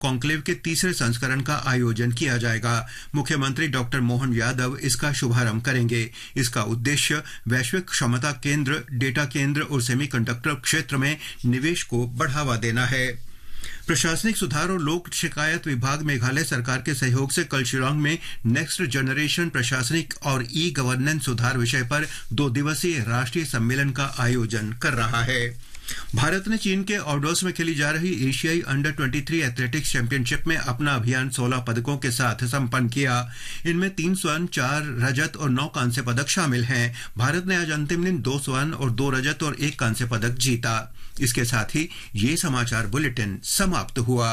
Conclave के तीसरे संस्करण का आयोजन किया जाएगा। मुख्यमंत्री डॉक्टर मोहन यादव इसका शुभारंभ करेंगे। इसका उद्देश्य वैश्विक क्षमता केंद्र, डेटा केंद्र और सेमीकंडक्टर क्षेत्र में निवेश को बढ़ावा देना है। प्रशासनिक सुधार और लोक शिकायत विभाग मेघालय सरकार के सहयोग से कल शिलांग में नेक्स्ट जनरेशन प्रशासनिक और ई गवर्नेंस सुधार विषय पर 2 दिवसीय राष्ट्रीय सम्मेलन का आयोजन कर रहा है। भारत ने चीन के ऑर्डोस में खेली जा रही एशियाई अंडर 23 एथलेटिक्स चैंपियनशिप में अपना अभियान 16 पदकों के साथ संपन्न किया। इनमें 3 स्वर्ण, 4 रजत और 9 कांस्य पदक शामिल हैं। भारत ने आज अंतिम दिन 2 स्वर्ण और 2 रजत और 1 कांस्य पदक जीता। इसके साथ ही ये समाचार बुलेटिन समाप्त हुआ।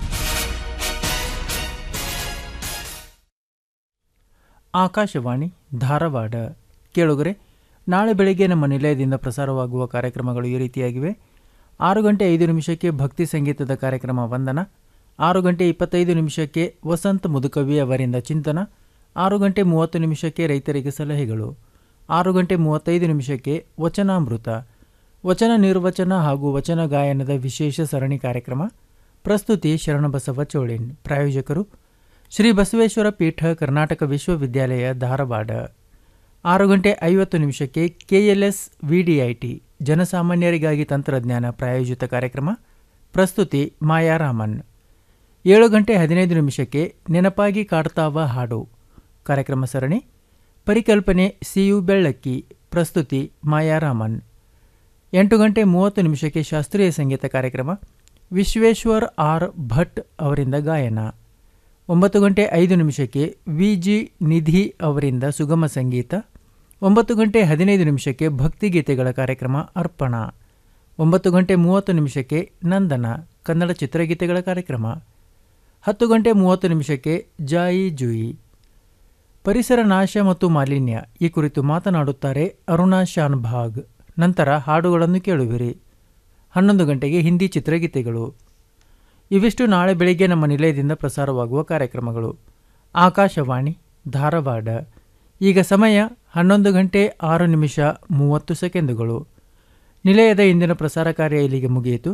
ಆಕಾಶವಾಣಿ ಧಾರವಾಡ ಕೇಳುಗರೆ, ನಾಳೆ ಬೆಳಗ್ಗೆ ನಮ್ಮ ನಿಲಯದಿಂದ ಪ್ರಸಾರವಾಗುವ ಕಾರ್ಯಕ್ರಮಗಳು ಈ ರೀತಿಯಾಗಿವೆ. 6 ಗಂಟೆ 5 ನಿಮಿಷಕ್ಕೆ ಭಕ್ತಿ ಸಂಗೀತದ ಕಾರ್ಯಕ್ರಮ ವಂದನ, 6 ಗಂಟೆ 25 ನಿಮಿಷಕ್ಕೆ ವಸಂತ ಮುದುಕವಿ ಅವರಿಂದ ಚಿಂತನ, 6 ಗಂಟೆ 30 ನಿಮಿಷಕ್ಕೆ ರೈತರಿಗೆ ಸಲಹೆಗಳು, 6 ಗಂಟೆ 35 ನಿಮಿಷಕ್ಕೆ ವಚನಾಮೃತ, ವಚನ ನಿರ್ವಚನ ಹಾಗೂ ವಚನ ಗಾಯನದ ವಿಶೇಷ ಸರಣಿ ಕಾರ್ಯಕ್ರಮ. ಪ್ರಸ್ತುತಿ ಶರಣಬಸವ ಚೋಳಿನ್. ಪ್ರಾಯೋಜಕರು ಶ್ರೀ ಬಸವೇಶ್ವರ ಪೀಠ, ಕರ್ನಾಟಕ ವಿಶ್ವವಿದ್ಯಾಲಯ, ಧಾರವಾಡ. 6 ಗಂಟೆ 50 ನಿಮಿಷಕ್ಕೆ ಕೆಎಲ್ಎಸ್ ವಿಡಿಐಟಿ ಜನಸಾಮಾನ್ಯರಿಗಾಗಿ ತಂತ್ರಜ್ಞಾನ ಪ್ರಾಯೋಜಿತ ಕಾರ್ಯಕ್ರಮ. ಪ್ರಸ್ತುತಿ ಮಾಯಾರಾಮನ್. 7 ಗಂಟೆ 15 ನಿಮಿಷಕ್ಕೆ ನೆನಪಾಗಿ ಕಾಡ್ತಾವ ಹಾಡು ಕಾರ್ಯಕ್ರಮ ಸರಣಿ. ಪರಿಕಲ್ಪನೆ ಸಿಯು ಬೆಳ್ಳಕ್ಕಿ. ಪ್ರಸ್ತುತಿ ಮಾಯಾರಾಮನ್. 8 ಗಂಟೆ 30 ನಿಮಿಷಕ್ಕೆ ಶಾಸ್ತ್ರೀಯ ಸಂಗೀತ ಕಾರ್ಯಕ್ರಮ. ವಿಶ್ವೇಶ್ವರ್ ಆರ್ ಭಟ್ ಅವರಿಂದ ಗಾಯನ. 9 ಗಂಟೆ 5 ನಿಮಿಷಕ್ಕೆ ವಿಜಿ ನಿಧಿ ಅವರಿಂದ ಸುಗಮ ಸಂಗೀತ. 9 ಗಂಟೆ 15 ನಿಮಿಷಕ್ಕೆ ಭಕ್ತಿಗೀತೆಗಳ ಕಾರ್ಯಕ್ರಮ ಅರ್ಪಣ. 9 ಗಂಟೆ 30 ನಿಮಿಷಕ್ಕೆ ನಂದನ ಕನ್ನಡ ಚಿತ್ರಗೀತೆಗಳ ಕಾರ್ಯಕ್ರಮ. 10 ಗಂಟೆ 30 ನಿಮಿಷಕ್ಕೆ ಜಾಯಿ ಜೂಯಿ. ಪರಿಸರ ನಾಶ ಮತ್ತು ಮಾಲಿನ್ಯ ಈ ಕುರಿತು ಮಾತನಾಡುತ್ತಾರೆ ಅರುಣಾ ಶಾನ್ಭಾಗ್. ನಂತರ ಹಾಡುಗಳನ್ನು ಕೇಳುವಿರಿ. 11 ಗಂಟೆಗೆ ಹಿಂದಿ ಚಿತ್ರಗೀತೆಗಳು. ಇವಿಷ್ಟು ನಾಳೆ ಬೆಳಿಗ್ಗೆ ನಮ್ಮ ನಿಲಯದಿಂದ ಪ್ರಸಾರವಾಗುವ ಕಾರ್ಯಕ್ರಮಗಳು. ಆಕಾಶವಾಣಿ ಧಾರವಾಡ. ಈಗ ಸಮಯ 11 ಗಂಟೆ 6 ನಿಮಿಷ 30 ಸೆಕೆಂಡುಗಳು. ನಿಲಯದ ಇಂದಿನ ಪ್ರಸಾರ ಕಾರ್ಯ ಇಲ್ಲಿಗೆ ಮುಗಿಯಿತು.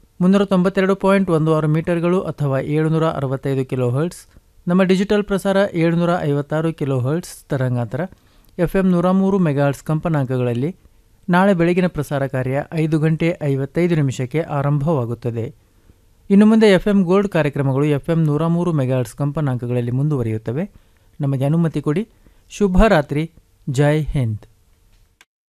392.16 ಮೀಟರ್ಗಳು ಅಥವಾ 765 ಕಿಲೋ ಹರ್ಟ್ಸ್. ನಮ್ಮ ಡಿಜಿಟಲ್ ಪ್ರಸಾರ 756 ಕಿಲೋ ಹರ್ಟ್ಸ್ ತರಂಗಾಂತರ FM 103 ಮೆಗಾಹರ್ಟ್ಸ್ ಕಂಪನಾಂಕಗಳಲ್ಲಿ ನಾಳೆ ಬೆಳಗಿನ ಪ್ರಸಾರ ಕಾರ್ಯ 5 ಗಂಟೆ 55 ನಿಮಿಷಕ್ಕೆ ಆರಂಭವಾಗುತ್ತದೆ. ಇನ್ನು ಮುಂದೆ FM ಗೋಲ್ಡ್ ಕಾರ್ಯಕ್ರಮಗಳು FM 103 ಮೆಗಾಹರ್ಟ್ಸ್ ಕಂಪನಾಂಕಗಳಲ್ಲಿ ಮುಂದುವರಿಯುತ್ತವೆ. ನಮಗೆ ಅನುಮತಿ ಕೊಡಿ. ಶುಭ ರಾತ್ರಿ. ಜೈ ಹಿಂದ್.